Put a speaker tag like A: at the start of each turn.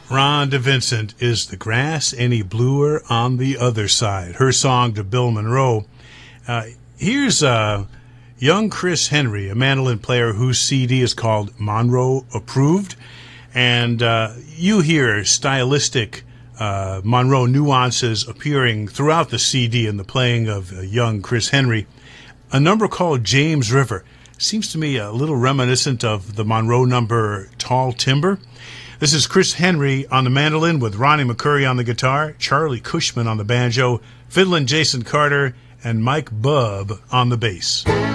A: Rhonda Vincent, Is the Grass Any Bluer on the Other Side? Her song to Bill Monroe. Here's young Chris Henry, a mandolin player whose CD is called Monroe Approved. And you hear stylistic Monroe nuances appearing throughout the CD in the playing of young Chris Henry. A number called James River seems to me a little reminiscent of the Monroe number Tall Timber. This is Chris Henry on the mandolin with Ronnie McCurry on the guitar, Charlie Cushman on the banjo, fiddling Jason Carter, and Mike Bubb on the bass.